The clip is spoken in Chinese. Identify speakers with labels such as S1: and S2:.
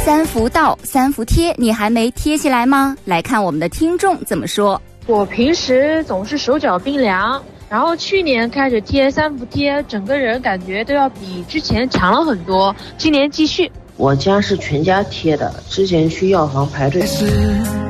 S1: 三伏到，三伏贴，你还没贴起来吗？来看我们的听众怎么说。
S2: 我平时总是手脚冰凉，然后去年开始贴三伏贴，整个人感觉都要比之前强了很多。今年继续。
S3: 我家是全家贴的，之前去药房排队。